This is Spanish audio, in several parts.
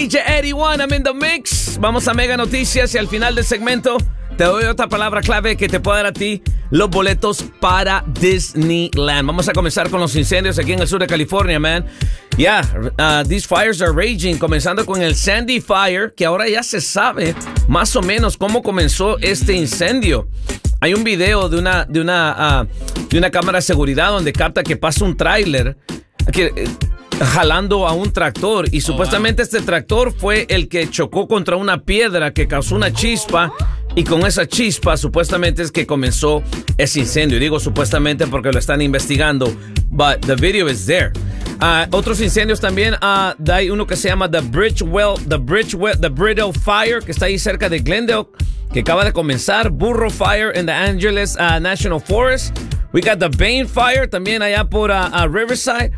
DJ 81, I'm in the mix. Vamos a Mega Noticias y al final del segmento te doy otra palabra clave que te puede dar a ti los boletos para Disneyland. Vamos a comenzar con los incendios aquí en el sur de California, man. These fires are raging, comenzando con el Sandy Fire, que ahora ya se sabe más o menos cómo comenzó este incendio. Hay un video de una cámara de seguridad donde capta que pasa un tráiler jalando a un tractor y supuestamente este tractor fue el que chocó contra una piedra que causó una chispa y con esa chispa supuestamente es que comenzó ese incendio. Y digo supuestamente porque lo están investigando, but the video is there. Otros incendios también, hay uno que se llama The Bridle Fire, que está ahí cerca de Glendale, que acaba de comenzar. Burro Fire in the Angeles National Forest. We got the Bane Fire también allá por Riverside.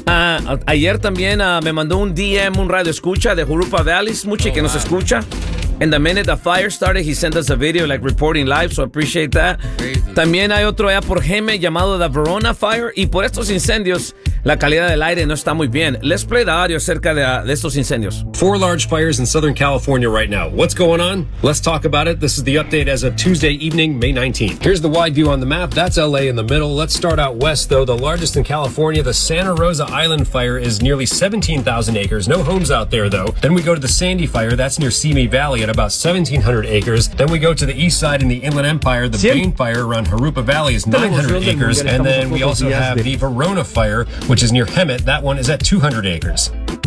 Ayer también me mandó un DM, un radio escucha de Jurupa Valley, Smuchi, que nos escucha. And the minute the fire started, he sent us a video like reporting live, so I appreciate that. Crazy. También hay otro allá por Geme llamado the Verona Fire. Y por estos incendios, la calidad del aire no está muy bien. Let's play the audio acerca de estos incendios. 4 large fires in Southern California right now. What's going on? Let's talk about it. This is the update as of Tuesday evening, May 19th. Here's the wide view on the map. That's LA in the middle. Let's start out west, though. The largest in California, the Santa Rosa Island Fire, is nearly 17,000 acres. No homes out there, though. Then we go to the Sandy Fire. That's near Simi Valley at about 1,700 acres. Then we go to the east side in the Inland Empire. The Bane Fire around Jurupa Valley is 900 acres. And then we also have the Verona Fire, which is near Hemet. That one is at 200 acres.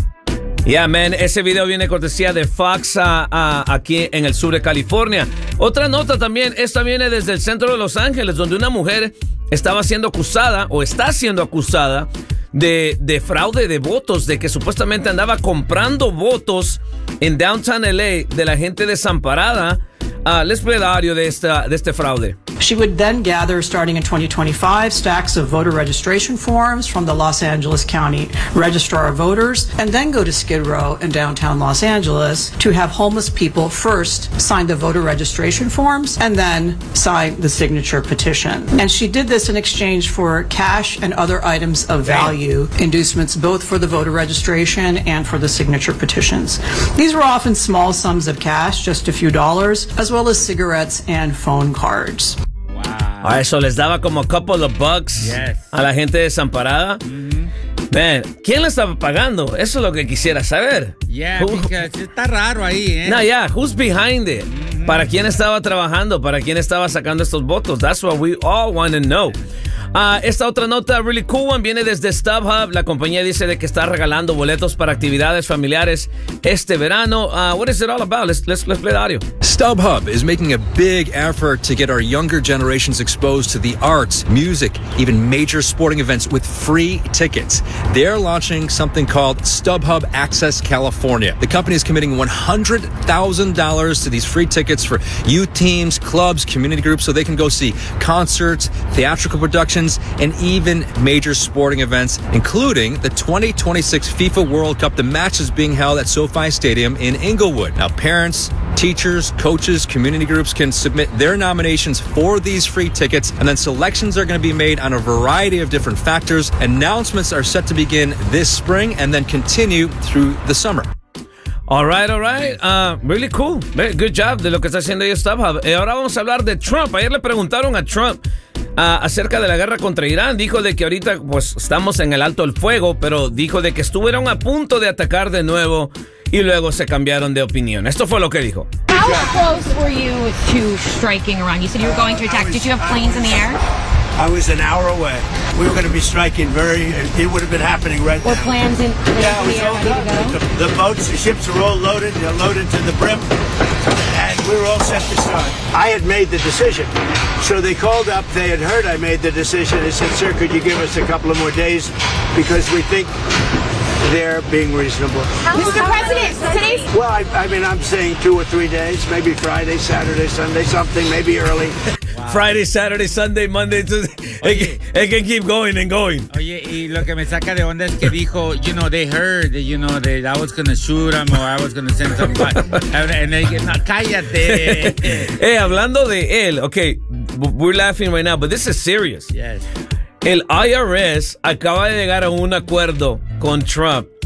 Yeah, man, ese video viene cortesía de Fox aquí en el sur de California. Otra nota también, esta viene desde el centro de Los Ángeles, donde una mujer estaba siendo acusada o está siendo acusada de fraude de votos, de que supuestamente andaba comprando votos en Downtown LA de la gente desamparada. Let's play the audio de este fraude. She would then gather, starting in 2025, stacks of voter registration forms from the Los Angeles County Registrar of Voters, and then go to Skid Row in downtown Los Angeles to have homeless people first sign the voter registration forms and then sign the signature petition. And she did this in exchange for cash and other items of value, inducements both for the voter registration and for the signature petitions. These were often small sums of cash, just a few dollars, as well as cigarettes and phone cards. A eso les daba como a couple of bucks a la gente desamparada. Man, ¿quién le estaba pagando? Eso es lo que quisiera saber. Because está raro ahí, who's behind it? ¿Para quién estaba trabajando? ¿Para quién estaba sacando estos votos? That's what we all want to know. Esta otra nota, really cool one, viene desde StubHub. La compañía dice de que está regalando boletos para actividades familiares este verano. What is it all about? Let's play the audio. StubHub is making a big effort to get our younger generations exposed to the arts, music, even major sporting events with free tickets. They're launching something called StubHub Access California. The company is committing $100,000 to these free tickets for youth teams, clubs, community groups, so they can go see concerts, theatrical productions, and even major sporting events, including the 2026 FIFA World Cup. The match is being held at SoFi Stadium in Inglewood. Now, parents, teachers, coaches, community groups can submit their nominations for these free tickets, and then selections are going to be made on a variety of different factors. Announcements are set to begin this spring and then continue through the summer. All right. Really cool. Good job de lo que está haciendo ellos StubHub. Ahora vamos a hablar de Trump. Ayer le preguntaron a Trump acerca de la guerra contra Irán. Dijo de que ahorita pues estamos en el alto del fuego, pero dijo de que estuvieron a punto de atacar de nuevo y luego se cambiaron de opinión. Esto fue lo que dijo. How close were you to striking Iran? You said you were going to attack. Did you have planes in the air? I was an hour away. We were going to be striking it would have been happening right now. Were plans in the air ready to go? The boats, the ships were all loaded. They're loaded to the brim. And we were all set to start. I had made the decision. So they called up. They had heard I made the decision. They said, sir, could you give us a couple of more days? Because we think they're being reasonable. Mr. President, today's... Well, I mean, I'm saying 2 or 3 days. Maybe Friday, Saturday, Sunday, something. Maybe early. Wow. Friday, Saturday, Sunday, Monday, Tuesday. It can keep going and going. Oye, y lo que me saca de onda es que dijo, they heard, that I was going to shoot him or I was going to send somebody. And they no, cállate. Hey, hablando de él, okay, we're laughing right now, but this is serious. Yes. El IRS acaba de llegar a un acuerdo con Trump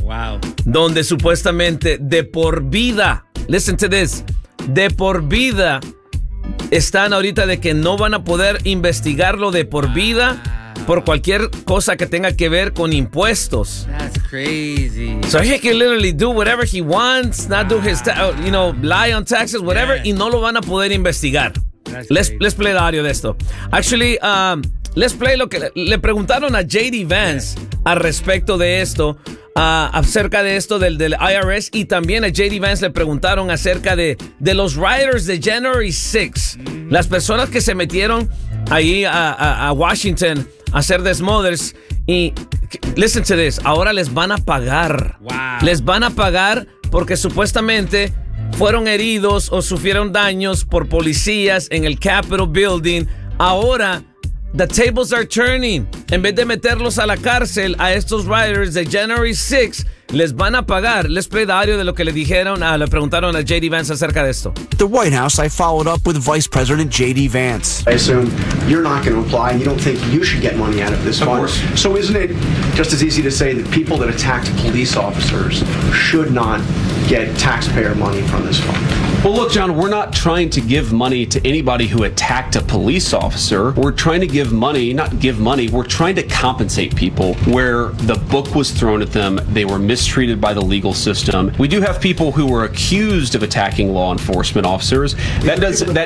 Wow. donde supuestamente de por vida, listen to this, de por vida están ahorita de que no van a poder investigarlo de por vida por cualquier cosa que tenga que ver con impuestos. That's crazy. So he can literally do whatever he wants, not do his, lie on taxes, whatever, y no lo van a poder investigar. Let's play el audio de esto. Actually, let's play lo que le preguntaron a J.D. Vance al respecto de esto, acerca de esto del IRS, y también a J.D. Vance le preguntaron acerca de los rioters de January 6, las personas que se metieron ahí a Washington a hacer desmothers, y listen to this, ahora les van a pagar. Wow. Les van a pagar porque supuestamente fueron heridos o sufrieron daños por policías en el Capitol Building. Ahora, the tables are turning. En vez de meterlos a la cárcel a estos rioters de January 6, les van a pagar. Les play the audio de lo que le preguntaron a J.D. Vance acerca de esto. The White House, I followed up with Vice President J.D. Vance. I assume you're not going to apply and you don't think you should get money out of this fund. So isn't it just as easy to say that people that attacked police officers should not get taxpayer money from this fund? Well, look, John, we're not trying to give money to anybody who attacked a police officer. We're trying to give money, we're trying to compensate people where the book was thrown at them, they were mistreated by the legal system. We do have people who were accused of attacking law enforcement officers. That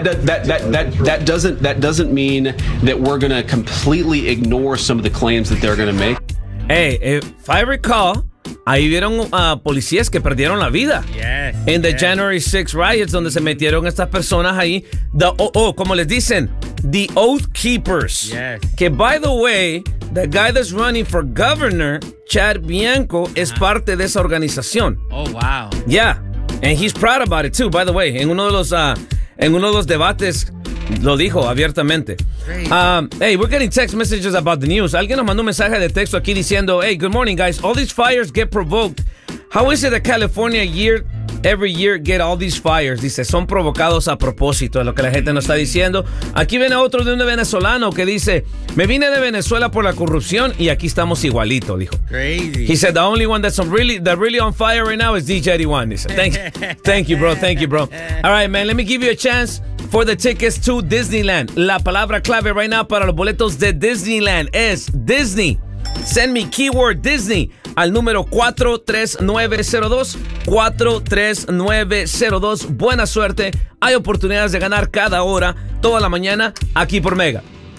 doesn't mean that we're going to completely ignore some of the claims that they're going to make. Hey, if I recall, ahí vieron policías que perdieron la vida. Yes. En the January 6 riots, donde se metieron estas personas ahí. Como les dicen, the Oath Keepers. Yes. Que, by the way, the guy that's running for governor, Chad Bianco, es parte de esa organización. Oh, wow. Yeah. And he's proud about it, too, by the way. En uno de los debates lo dijo abiertamente. Hey, we're getting text messages about the news. Alguien nos mandó un mensaje de texto aquí diciendo, hey, good morning, guys. All these fires get provoked. How is it that California every year get all these fires? Dice, son provocados a propósito, es lo que la gente nos está diciendo. Aquí viene otro de un venezolano que dice, me vine de Venezuela por la corrupción y aquí estamos igualito, dijo. Crazy. He said, the only one that's really on fire right now is DJ 81. He said, thank you, bro. Thank you, bro. All right, man, let me give you a chance for the tickets to Disneyland. La palabra clave right now para los boletos de Disneyland es Disney. Send me keyword Disney al número 43902. 43902. Buena suerte. Hay oportunidades de ganar cada hora, toda la mañana, aquí por Mega.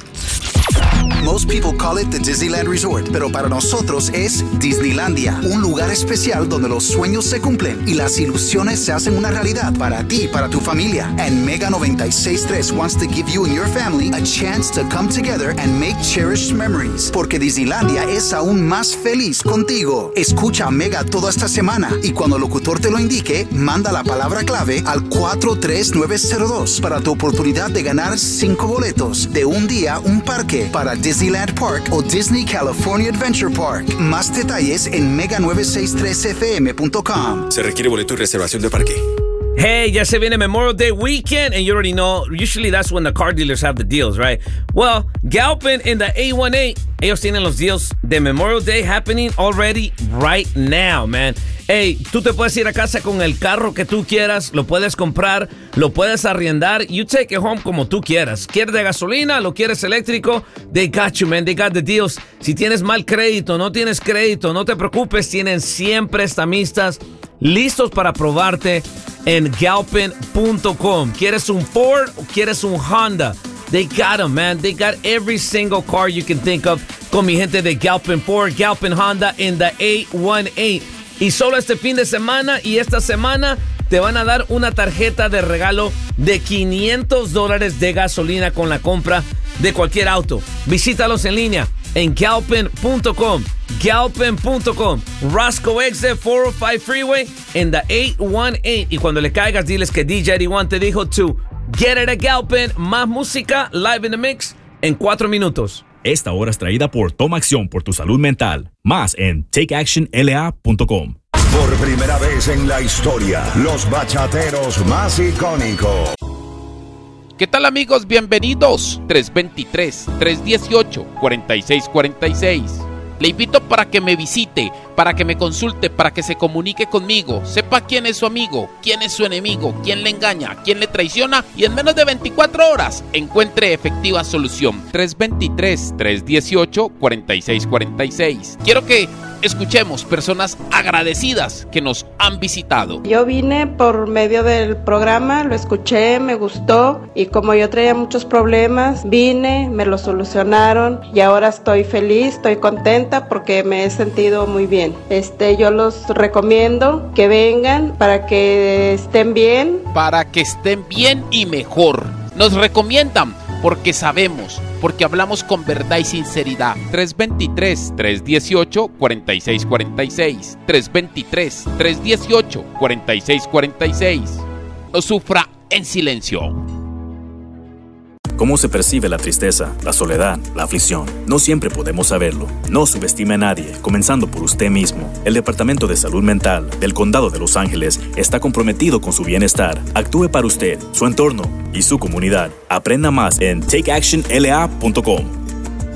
Most people call it the Disneyland Resort, pero para nosotros es Disneylandia, un lugar especial donde los sueños se cumplen y las ilusiones se hacen una realidad para ti y para tu familia. And Mega 96.3 wants to give you and your family a chance to come together and make cherished memories, porque Disneylandia es aún más feliz contigo. Escucha Mega toda esta semana y cuando el locutor te lo indique, manda la palabra clave al 43902 para tu oportunidad de ganar 5 boletos de un día, un parque para Disneyland Park o Disney California Adventure Park. Más detalles en mega963fm.com. Se requiere boleto y reservación de parque. Hey, ya se viene Memorial Day weekend, and you already know, usually that's when the car dealers have the deals, right? Well, Galpin in the 818, ellos tienen los deals de Memorial Day happening already right now, man. Hey, tú te puedes ir a casa con el carro que tú quieras, lo puedes comprar, lo puedes arriendar, you take it home como tú quieras. ¿Quieres de gasolina? ¿Lo quieres eléctrico? They got you, man, they got the deals. Si tienes mal crédito, no tienes crédito, no te preocupes, tienen siempre prestamistas listos para probarte en Galpin.com. ¿Quieres un Ford o quieres un Honda? They got them, man. They got every single car you can think of con mi gente de Galpin Ford, Galpin Honda in the 818. Y solo este fin de semana y esta semana te van a dar una tarjeta de regalo de $500 de gasolina con la compra de cualquier auto. Visítalos en línea en Galpin.com. Galpin.com. Roscoe Exit 405 Freeway en the 818. Y cuando le caigas, diles que DJ 81 te dijo to get it at Galpin. Más música, live in the mix, en 4 minutos. Esta hora es traída por Toma Acción por tu salud mental. Más en takeactionla.com. Por primera vez en la historia, los bachateros más icónicos. ¿Qué tal, amigos? Bienvenidos. 323-318-4646. Le invito para que me visite, para que me consulte, para que se comunique conmigo, sepa quién es su amigo, quién es su enemigo, quién le engaña, quién le traiciona y en menos de 24 horas encuentre efectiva solución. 323-318-4646. Quiero que escuchemos personas agradecidas que nos han visitado. Yo vine por medio del programa, lo escuché, me gustó y como yo traía muchos problemas, vine, me lo solucionaron y ahora estoy feliz, estoy contenta porque me he sentido muy bien. Yo los recomiendo que vengan para que estén bien. Para que estén bien y mejor. Nos recomiendan porque sabemos, porque hablamos con verdad y sinceridad. 323-318-4646. 323-318-4646. No sufra en silencio. ¿Cómo se percibe la tristeza, la soledad, la aflicción? No siempre podemos saberlo. No subestime a nadie, comenzando por usted mismo. El Departamento de Salud Mental del Condado de Los Ángeles está comprometido con su bienestar. Actúe para usted, su entorno y su comunidad. Aprenda más en takeactionla.com.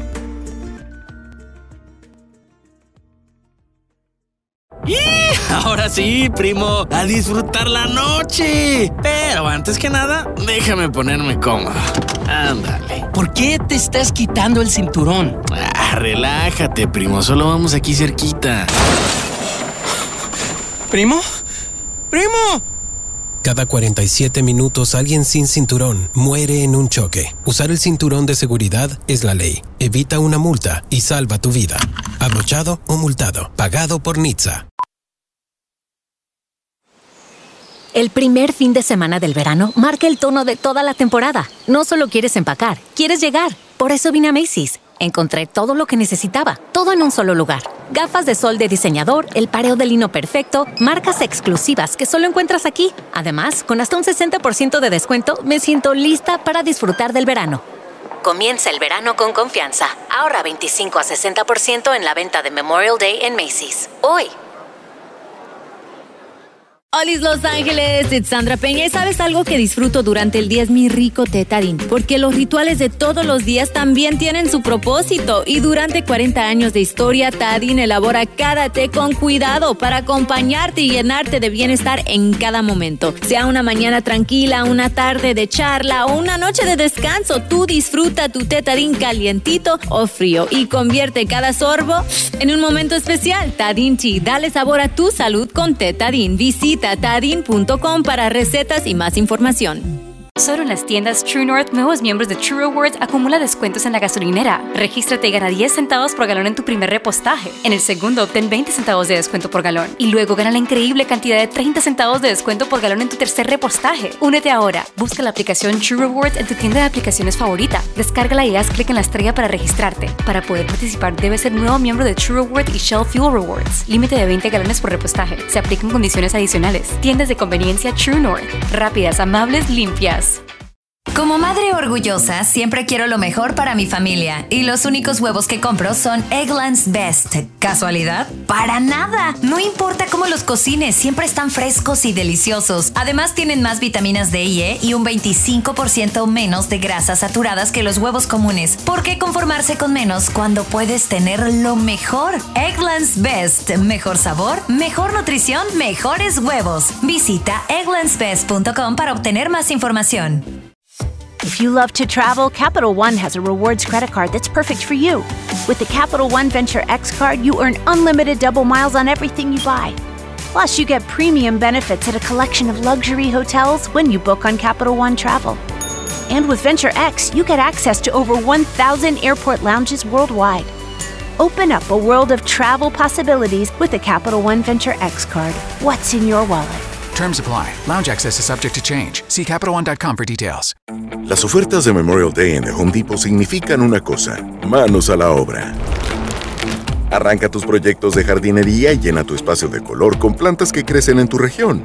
Ahora sí, primo, a disfrutar la noche. Pero antes que nada, déjame ponerme cómodo. Ándale. ¿Por qué te estás quitando el cinturón? Relájate, primo, solo vamos aquí cerquita. ¿Primo? ¡Primo! Cada 47 minutos alguien sin cinturón muere en un choque. Usar el cinturón de seguridad es la ley. Evita una multa y salva tu vida. Abrochado o multado. Pagado por NHTSA. El primer fin de semana del verano marca el tono de toda la temporada. No solo quieres empacar, quieres llegar. Por eso vine a Macy's. Encontré todo lo que necesitaba, todo en un solo lugar. Gafas de sol de diseñador, el pareo de lino perfecto, marcas exclusivas que solo encuentras aquí. Además, con hasta un 60% de descuento, me siento lista para disfrutar del verano. Comienza el verano con confianza. Ahorra 25 a 60% en la venta de Memorial Day en Macy's. Hoy. Hola Los Ángeles, it's Sandra Peña y ¿sabes algo que disfruto durante el día? Es mi rico té Tajín, porque los rituales de todos los días también tienen su propósito y durante 40 años de historia, Tajín elabora cada té con cuidado para acompañarte y llenarte de bienestar en cada momento. Sea una mañana tranquila, una tarde de charla o una noche de descanso, tú disfruta tu té Tajín calientito o frío y convierte cada sorbo en un momento especial. Tajín Tea, dale sabor a tu salud con té Tajín. Visita tajín.com para recetas y más información. Solo en las tiendas True North, nuevos miembros de True Rewards acumula descuentos en la gasolinera. Regístrate y gana 10 centavos por galón en tu primer repostaje. En el segundo, obtén 20 centavos de descuento por galón. Y luego gana la increíble cantidad de 30 centavos de descuento por galón en tu tercer repostaje. Únete ahora. Busca la aplicación True Rewards en tu tienda de aplicaciones favorita. Descárgala y haz clic en la estrella para registrarte. Para poder participar, debes ser nuevo miembro de True Rewards y Shell Fuel Rewards. Límite de 20 galones por repostaje. Se aplican condiciones adicionales. Tiendas de conveniencia True North. Rápidas, amables, limpias. Como madre orgullosa, siempre quiero lo mejor para mi familia. Y los únicos huevos que compro son Eggland's Best. ¿Casualidad? ¡Para nada! No importa cómo los cocines, siempre están frescos y deliciosos. Además, tienen más vitaminas D y E y un 25% menos de grasas saturadas que los huevos comunes. ¿Por qué conformarse con menos cuando puedes tener lo mejor? Eggland's Best. Mejor sabor, mejor nutrición, mejores huevos. Visita egglandsbest.com para obtener más información. If you love to travel, Capital One has a rewards credit card that's perfect for you. With the Capital One Venture X card, you earn unlimited double miles on everything you buy. Plus, you get premium benefits at a collection of luxury hotels when you book on Capital One Travel. And with Venture X, you get access to over 1,000 airport lounges worldwide. Open up a world of travel possibilities with the Capital One Venture X card. What's in your wallet? Terms apply. Lounge access is subject to change. See CapitalOne.com for details. Las ofertas de Memorial Day en The Home Depot significan una cosa: manos a la obra. Arranca tus proyectos de jardinería y llena tu espacio de color con plantas que crecen en tu región.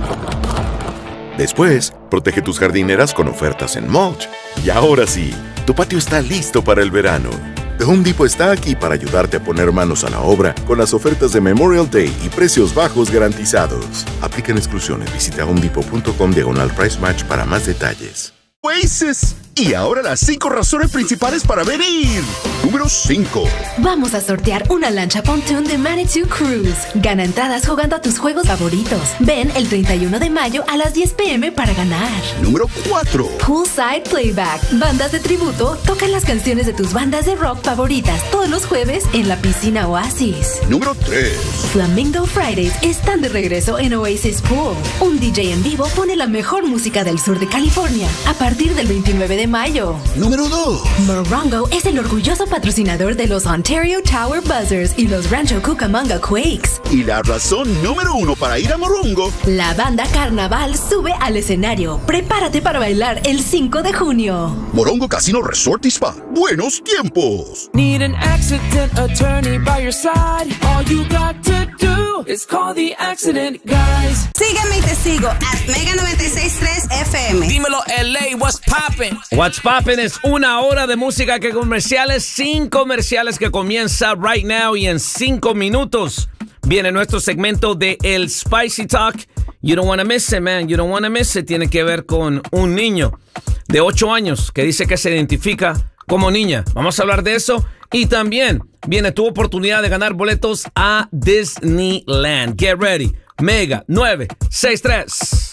Después, protege tus jardineras con ofertas en mulch. Y ahora sí, tu patio está listo para el verano. The Home Depot está aquí para ayudarte a poner manos a la obra con las ofertas de Memorial Day y precios bajos garantizados. Aplican exclusiones. Visita homedepot.com/price match para más detalles. Oasis. Y ahora las 5 razones principales para venir. Número 5. Vamos a sortear una lancha pontoon de Manitou Cruise. Gana entradas jugando a tus juegos favoritos. Ven el 31 de mayo a las 10 p.m. para ganar. Número 4. Poolside Playback. Bandas de tributo tocan las canciones de tus bandas de rock favoritas todos los jueves en la piscina Oasis. Número 3. Flamingo Fridays están de regreso en Oasis Pool. Un DJ en vivo pone la mejor música del sur de California a partir del 29 de mayo. Número 2. Morongo es el orgulloso patrocinador de los Ontario Tower Buzzers y los Rancho Cucamonga Quakes. Y la razón número 1 para ir a Morongo. La banda Carnaval sube al escenario. Prepárate para bailar el 5 de junio. Morongo Casino Resort y Spa. ¡Buenos tiempos! Need an accident attorney by your side. All you got to do is call the accident guys. Sígueme y te sigo at Mega 96.3 FM. Dímelo, LA, what's poppin'? What's poppin' es una hora de música que comerciales, sin comerciales, que comienza right now, y en 5 minutos viene nuestro segmento de El Spicy Talk. You don't wanna miss it, man. You don't wanna miss it. Tiene que ver con un niño de 8 años que dice que se identifica como niña. Vamos a hablar de eso. Y también viene tu oportunidad de ganar boletos a Disneyland. Get ready. Mega 963.